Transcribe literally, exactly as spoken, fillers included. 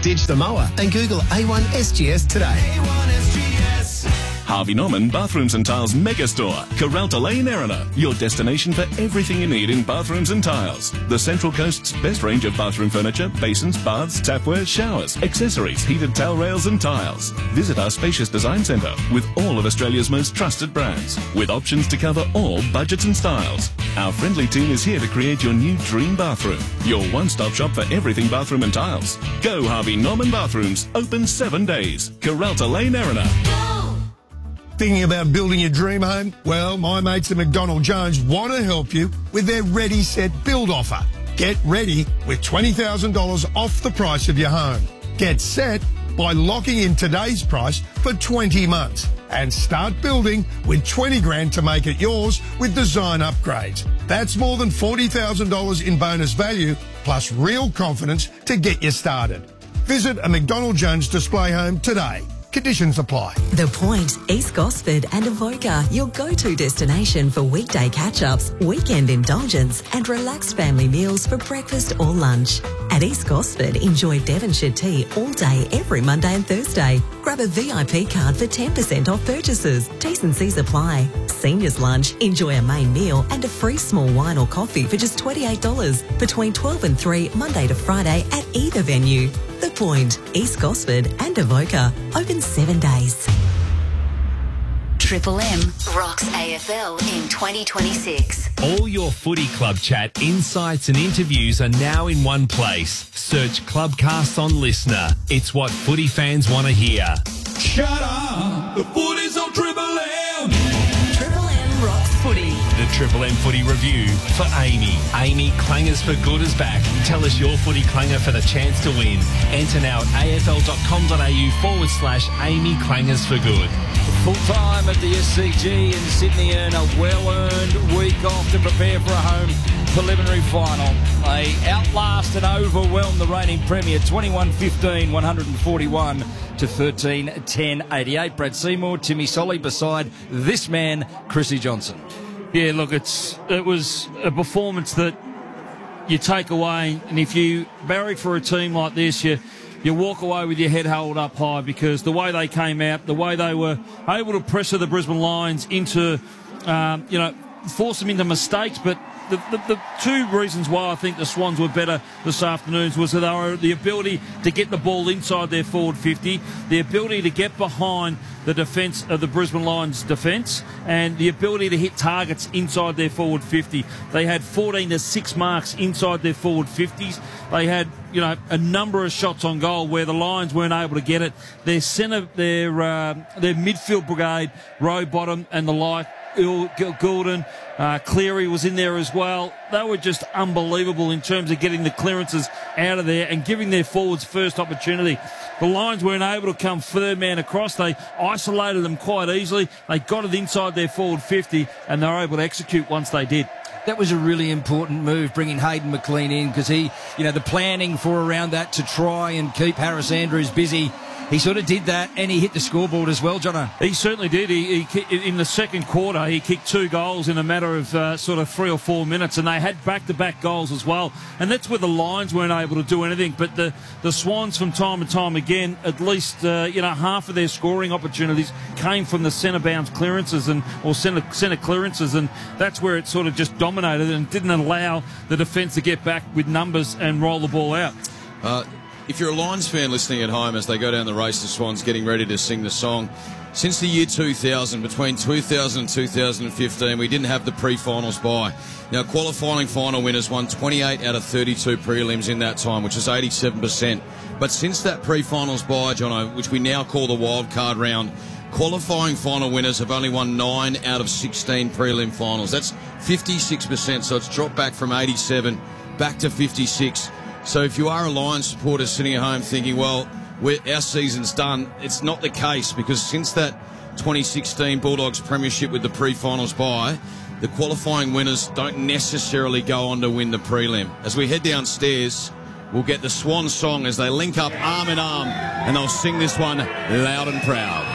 ditch the mower and Google A one S G S today. A one S G S. Harvey Norman Bathrooms and Tiles Megastore, Corralta Lane, Erina. Your destination for everything you need in bathrooms and tiles. The Central Coast's best range of bathroom furniture, basins, baths, tapware, showers, accessories, heated towel rails and tiles. Visit our spacious design centre with all of Australia's most trusted brands, with options to cover all budgets and styles. Our friendly team is here to create your new dream bathroom. Your one-stop shop for everything bathroom and tiles. Go Harvey Norman Bathrooms, open seven days. Corralta Lane, Erina. Thinking about building your dream home? Well, my mates at McDonald Jones want to help you with their Ready Set Build offer. Get ready with twenty thousand dollars off the price of your home. Get set by locking in today's price for twenty months and start building with twenty grand to make it yours with design upgrades. That's more than forty thousand dollars in bonus value plus real confidence to get you started. Visit a McDonald Jones display home today. Conditions apply. The Point, East Gosford and Avoca, your go-to destination for weekday catch-ups, weekend indulgence and relaxed family meals for breakfast or lunch. At East Gosford, enjoy Devonshire tea all day every Monday and Thursday. Grab a V I P card for ten percent off purchases. T's and C's apply. Seniors lunch, enjoy a main meal and a free small wine or coffee for just twenty-eight dollars between twelve and three, Monday to Friday at either venue. The Point, East Gosford and Avoca, open seven days. Triple M rocks A F L in twenty twenty-six. All your footy club chat, insights and interviews are now in one place. Search Clubcast on Listener. It's what footy fans want to hear. Shut up! The footy's on Triple M! Triple M rocks footy. The Triple M Footy Review for Amy. Amy Clangers for Good is back. Tell us your footy clanger for the chance to win. Enter now at afl.com.au forward slash Amy Clangers for Good. Full time at the S C G in Sydney and a well-earned week off to prepare for a home preliminary final. They outlast and overwhelm the reigning premier twenty-one fifteen, one forty-one to thirteen ten eighty-eight. Brad Seymour, Timmy Solly beside this man, Chrissy Johnson. Yeah, look, it's it was a performance that you take away, and if you barrack for a team like this, you you walk away with your head held up high because the way they came out, the way they were able to pressure the Brisbane Lions into, um, you know, force them into mistakes, but The, the, the two reasons why I think the Swans were better this afternoon was that they were the ability to get the ball inside their forward fifty, the ability to get behind the defence of the Brisbane Lions defence, and the ability to hit targets inside their forward fifty. They had fourteen to six marks inside their forward fifties. They had, you know, a number of shots on goal where the Lions weren't able to get it. Their centre, their uh, their midfield brigade, Rowbottom and the like, Goulden, uh, Cleary was in there as well. They were just unbelievable in terms of getting the clearances out of there and giving their forwards first opportunity. The Lions weren't able to come third man across. They isolated them quite easily. They got it inside their forward fifty and they were able to execute once they did. That was a really important move, bringing Hayden McLean in, because he, you know, the planning for around that to try and keep Harris Andrews busy. He sort of did that, and he hit the scoreboard as well, Jono. He certainly did. He, he in the second quarter, he kicked two goals in a matter of uh, sort of three or four minutes, and they had back-to-back goals as well. And that's where the Lions weren't able to do anything. But the, the Swans, from time and time again, at least uh, you know half of their scoring opportunities came from the centre bounce clearances and or centre centre clearances, and that's where it sort of just dominated and didn't allow the defence to get back with numbers and roll the ball out. Uh, If you're a Lions fan listening at home as they go down the race, the Swans getting ready to sing the song, since the year two thousand, between two thousand and two thousand fifteen, we didn't have the pre-finals bye. Now, qualifying final winners won twenty-eight out of thirty-two prelims in that time, which is eighty-seven percent. But since that pre-finals bye, Jono, which we now call the wild card round, qualifying final winners have only won nine out of sixteen prelim finals. That's fifty-six percent, so it's dropped back from eighty-seven back to fifty-six. So if you are a Lions supporter sitting at home thinking, well, we're, our season's done, it's not the case, because since that twenty sixteen Bulldogs premiership with the pre-finals bye, the qualifying winners don't necessarily go on to win the prelim. As we head downstairs, we'll get the Swan song as they link up arm in arm, and they'll sing this one loud and proud.